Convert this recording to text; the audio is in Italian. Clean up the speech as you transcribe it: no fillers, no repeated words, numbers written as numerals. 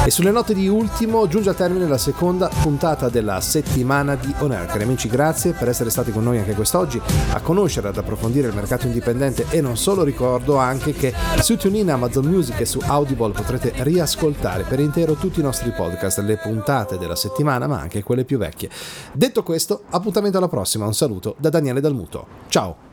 E sulle note di ultimo giunge al termine la seconda puntata della settimana di On Air. Cari amici, grazie per essere stati con noi anche quest'oggi a conoscere e ad approfondire il mercato indipendente e non solo. Ricordo anche che su TuneIn, Amazon Music e su Audible potrete riascoltare per intero tutti i nostri podcast, le puntate della settimana ma anche quelle più vecchie. Detto questo, appuntamento alla prossima, un saluto da Daniele Dalmuto. Ciao!